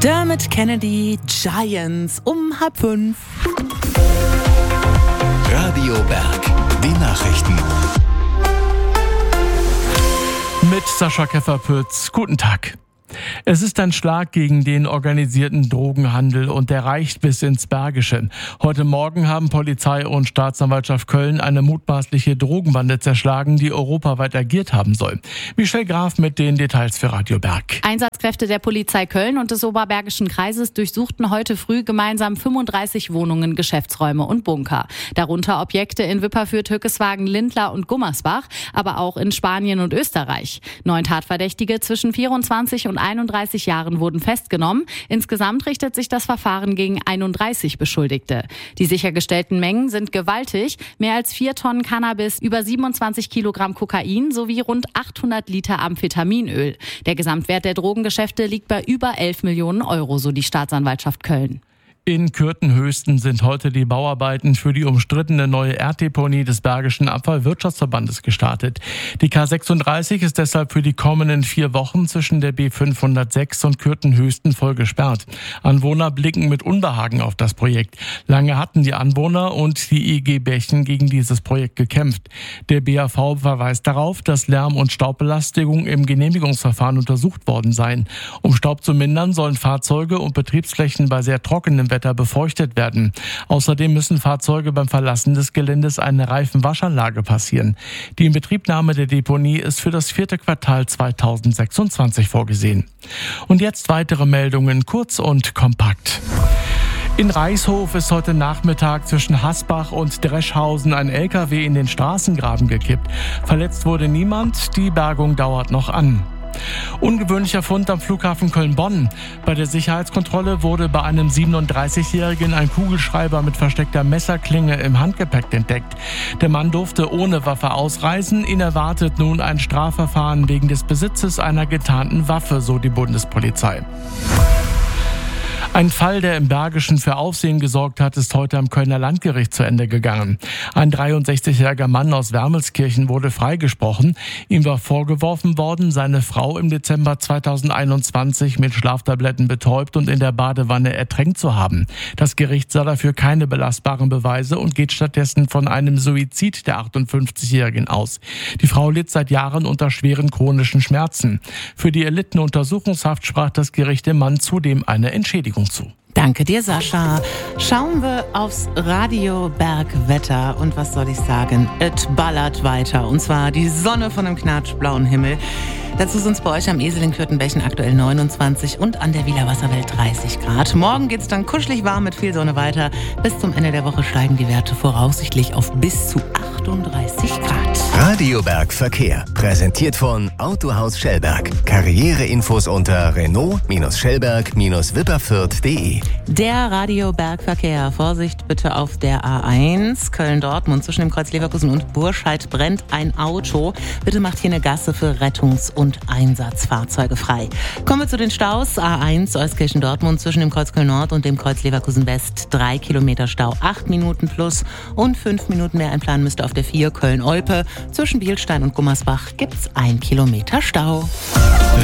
Dermot Kennedy, Giants um 4:30. Radio Berg, die Nachrichten. Mit Sascha Kefferpütz. Guten Tag. Es ist ein Schlag gegen den organisierten Drogenhandel und der reicht bis ins Bergische. Heute Morgen haben Polizei und Staatsanwaltschaft Köln eine mutmaßliche Drogenbande zerschlagen, die europaweit agiert haben soll. Michelle Graf mit den Details für Radio Berg. Einsatzkräfte der Polizei Köln und des Oberbergischen Kreises durchsuchten heute früh gemeinsam 35 Wohnungen, Geschäftsräume und Bunker. Darunter Objekte in Wipperfürth, Hückeswagen, Lindlar und Gummersbach, aber auch in Spanien und Österreich. 9 Tatverdächtige zwischen 24 und 31 Jahren wurden festgenommen. Insgesamt richtet sich das Verfahren gegen 31 Beschuldigte. Die sichergestellten Mengen sind gewaltig. Mehr als 4 Tonnen Cannabis, über 27 Kilogramm Kokain sowie rund 800 Liter Amphetaminöl. Der Gesamtwert der Drogengeschäfte liegt bei über 11 Millionen Euro, so die Staatsanwaltschaft Köln. In Kürtenhöchsten sind heute die Bauarbeiten für die umstrittene neue Erddeponie des Bergischen Abfallwirtschaftsverbandes gestartet. Die K36 ist deshalb für die kommenden 4 Wochen zwischen der B506 und Kürtenhöchsten voll gesperrt. Anwohner blicken mit Unbehagen auf das Projekt. Lange hatten die Anwohner und die IG Bächen gegen dieses Projekt gekämpft. Der BAV verweist darauf, dass Lärm- und Staubbelastung im Genehmigungsverfahren untersucht worden seien. Um Staub zu mindern, sollen Fahrzeuge und Betriebsflächen bei sehr trockenem Wetter befeuchtet werden. Außerdem müssen Fahrzeuge beim Verlassen des Geländes eine Reifenwaschanlage passieren. Die Inbetriebnahme der Deponie ist für das 4. Quartal 2026 vorgesehen. Und jetzt weitere Meldungen, kurz und kompakt. In Reichshof ist heute Nachmittag zwischen Hasbach und Dreschhausen ein LKW in den Straßengraben gekippt. Verletzt wurde niemand, die Bergung dauert noch an. Ungewöhnlicher Fund am Flughafen Köln-Bonn. Bei der Sicherheitskontrolle wurde bei einem 37-Jährigen ein Kugelschreiber mit versteckter Messerklinge im Handgepäck entdeckt. Der Mann durfte ohne Waffe ausreisen. Ihn erwartet nun ein Strafverfahren wegen des Besitzes einer getarnten Waffe, so die Bundespolizei. Ein Fall, der im Bergischen für Aufsehen gesorgt hat, ist heute am Kölner Landgericht zu Ende gegangen. Ein 63-jähriger Mann aus Wermelskirchen wurde freigesprochen. Ihm war vorgeworfen worden, seine Frau im Dezember 2021 mit Schlaftabletten betäubt und in der Badewanne ertränkt zu haben. Das Gericht sah dafür keine belastbaren Beweise und geht stattdessen von einem Suizid der 58-Jährigen aus. Die Frau litt seit Jahren unter schweren chronischen Schmerzen. Für die erlittene Untersuchungshaft sprach das Gericht dem Mann zudem eine Entschädigung zu. Danke dir, Sascha. Schauen wir aufs Radio Bergwetter und was soll ich sagen? Es ballert weiter und zwar die Sonne von einem knatschblauen Himmel. Dazu sind es bei euch am Esel in Kürtenbächen aktuell 29 und an der Wieler Wasserwelt 30 Grad. Morgen geht's dann kuschelig warm mit viel Sonne weiter. Bis zum Ende der Woche steigen die Werte voraussichtlich auf bis zu 38 Grad. Radio Berg Verkehr, präsentiert von Autohaus Schellberg. Karriereinfos unter Renault-Schellberg-Wipperfürth.de. Der Radio Bergverkehr. Vorsicht bitte auf der A1 Köln-Dortmund. Zwischen dem Kreuz Leverkusen und Burscheid brennt ein Auto. Bitte macht hier eine Gasse für Rettungs- und Einsatzfahrzeuge frei. Kommen wir zu den Staus. A1 Euskirchen-Dortmund zwischen dem Kreuz Köln-Nord und dem Kreuz Leverkusen-West. 3 Kilometer Stau, 8 Minuten plus und 5 Minuten mehr einplanen müsst auf der 4 Köln-Olpe. Zwischen Bielstein und Gummersbach gibt's 1 Kilometer Stau.